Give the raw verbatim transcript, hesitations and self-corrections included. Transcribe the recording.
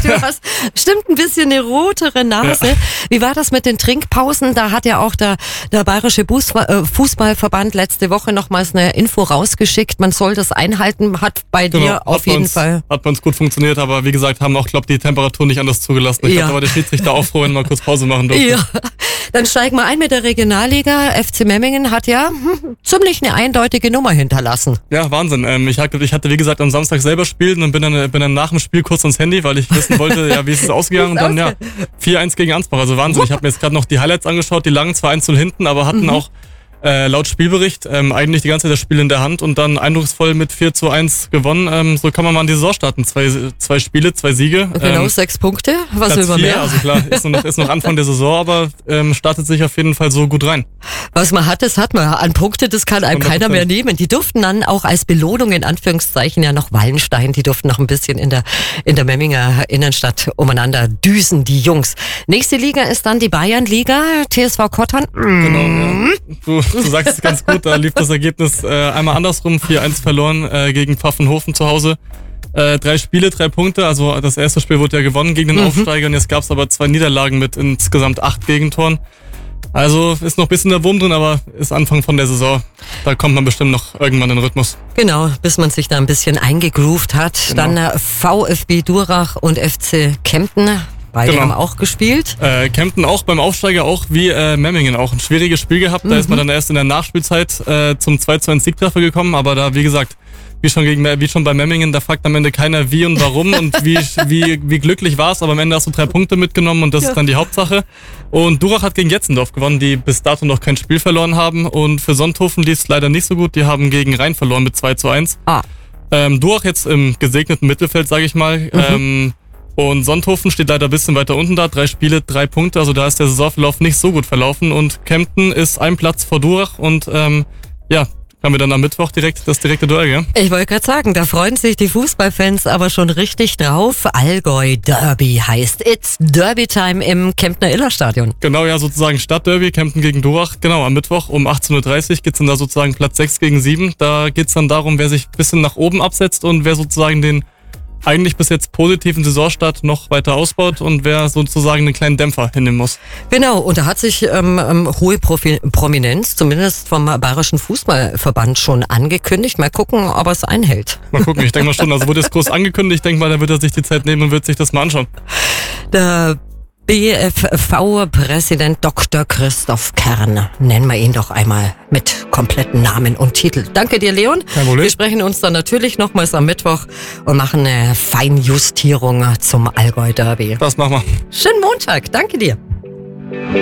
Du hast bestimmt ein bisschen eine rotere Nase. Ja. Wie war das mit den Trinkpausen? Da hat ja auch der, der Bayerische Fußballverband letzte Woche nochmals eine Info rausgeschickt. Man soll das einhalten, hat bei genau, dir auf jeden uns, Fall. Hat bei uns gut funktioniert, aber wie gesagt, haben auch, glaube ich, die Temperatur nicht anders zugelassen. Ich ja. glaube, da war der Schiedsrichter auch froh, wenn man kurz Pause machen durfte. Ja. Dann steigen wir ein mit der Regionalliga. F C Memmingen hat ja hm, ziemlich eine eindeutige Nummer hinterlassen. Ja, Wahnsinn. Ähm, ich, hatte, ich hatte, wie gesagt, am Samstag selber spielen und bin dann, bin dann nach dem Spiel kurz ans Handy, weil ich wissen wollte, ja, wie ist es ausgegangen. Und dann ja vier eins gegen Ansbach. Also Wahnsinn. Ich habe mir jetzt gerade noch die Highlights angeschaut. Die lagen zwar eins zu null hinten, aber hatten mhm. auch Äh, laut Spielbericht ähm, eigentlich die ganze Zeit das Spiel in der Hand und dann eindrucksvoll mit vier zu eins gewonnen. Ähm, so kann man mal in die Saison starten. Zwei, zwei Spiele, zwei Siege. Genau, ähm, sechs Punkte. Was Platz will man vier, mehr? Also klar, ist noch, ist noch Anfang der Saison, aber ähm, startet sich auf jeden Fall so gut rein. Was man hat, das hat man. An Punkte, das kann einem hundert Prozent keiner mehr nehmen. Die durften dann auch als Belohnung in Anführungszeichen ja noch Wallenstein, die durften noch ein bisschen in der, in der Memminger Innenstadt umeinander düsen, die Jungs. Nächste Liga ist dann die Bayernliga, T S V Kottern. Genau, ja. Du, du sagst es ganz gut, da lief das Ergebnis äh, einmal andersrum, vier eins verloren äh, gegen Pfaffenhofen zu Hause. Äh, drei Spiele, drei Punkte, also das erste Spiel wurde ja gewonnen gegen den mhm. Aufsteiger und jetzt gab es aber zwei Niederlagen mit insgesamt acht Gegentoren. Also ist noch ein bisschen der Wurm drin, aber ist Anfang von der Saison. Da kommt man bestimmt noch irgendwann in den Rhythmus. Genau, bis man sich da ein bisschen eingegroovt hat. Genau. Dann äh, VfB Durach und F C Kempten. Beide genau. haben auch gespielt. Äh, Kempten auch beim Aufsteiger, auch wie äh, Memmingen auch. Ein schwieriges Spiel gehabt. Da mhm. ist man dann erst in der Nachspielzeit äh, zum zwei zu eins Siegtreffer gekommen. Aber da, wie gesagt, wie schon, gegen, wie schon bei Memmingen, da fragt am Ende keiner wie und warum und wie, wie, wie glücklich war es. Aber am Ende hast du drei Punkte mitgenommen und das ja. ist dann die Hauptsache. Und Durach hat gegen Jetzendorf gewonnen, die bis dato noch kein Spiel verloren haben. Und für Sonthofen lief es leider nicht so gut. Die haben gegen Rhein verloren mit zwei zu eins. Ah. Ähm, Durach jetzt im gesegneten Mittelfeld, sage ich mal. Mhm. Ähm, Und Sonthofen steht leider ein bisschen weiter unten da. Drei Spiele, drei Punkte. Also da ist der Saisonverlauf nicht so gut verlaufen. Und Kempten ist ein Platz vor Durach. Und ähm, ja, haben wir dann am Mittwoch direkt das direkte Duell, gell? Ich wollte gerade sagen, da freuen sich die Fußballfans aber schon richtig drauf. Allgäu Derby heißt It's Derby Time im Kemptner Illerstadion. Genau, ja, sozusagen Stadtderby, Kempten gegen Durach. Genau, am Mittwoch um achtzehn Uhr dreißig geht's dann da sozusagen Platz sechs gegen sieben. Da geht's dann darum, wer sich ein bisschen nach oben absetzt und wer sozusagen den eigentlich bis jetzt positiven Saisonstart noch weiter ausbaut und wer sozusagen einen kleinen Dämpfer hinnehmen muss. Genau, und da hat sich ähm, ähm, hohe Profi- Prominenz, zumindest vom Bayerischen Fußballverband, schon angekündigt. Mal gucken, ob er es einhält. Mal gucken, ich denke mal schon. Also wurde es groß angekündigt, ich denke mal, da wird er sich die Zeit nehmen und wird sich das mal anschauen. Der B F V-Präsident Doktor Christoph Kern, nennen wir ihn doch einmal mit kompletten Namen und Titel. Danke dir, Leon. Kein Problem. Wir sprechen uns dann natürlich nochmals am Mittwoch und machen eine Feinjustierung zum Allgäu Derby. Das machen wir. Schönen Montag, danke dir.